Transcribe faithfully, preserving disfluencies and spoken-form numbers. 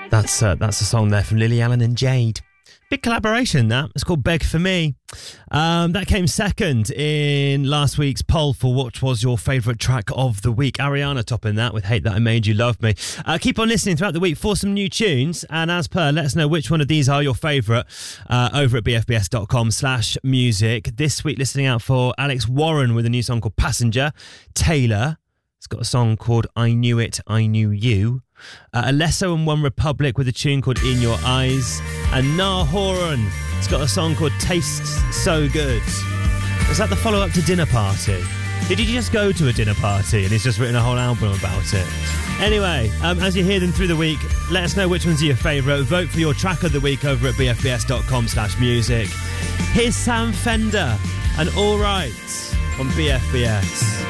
That's uh, that's a song there from Lily Allen and Jade. Big collaboration, that. It's called Beg For Me. Um, that came second in last week's poll for what was your favourite track of the week. Ariana topping that with Hate That I Made You Love Me. Uh, keep on listening throughout the week for some new tunes. And as per, let us know which one of these are your favourite uh, over at bfbs.com slash music. This week, listening out for Alex Warren with a new song called Passenger. Taylor. It's got a song called I Knew It, I Knew You. Uh, Alesso and One Republic with a tune called In Your Eyes. And Nah Horan. It's got a song called Tastes So Good. Is that the follow-up to Dinner Party? Did he just go to a dinner party and he's just written a whole album about it? Anyway, um, as you hear them through the week, let us know which ones are your favourite. Vote for your track of the week over at bfbs.com slash music. Here's Sam Fender and All Right on B F B S.